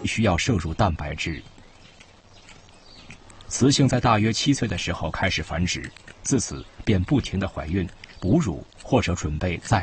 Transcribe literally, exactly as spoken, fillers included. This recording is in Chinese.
需要摄入蛋白质。雌性在大约七岁的时候开始繁殖，自此便不停地怀孕、哺乳或者准备再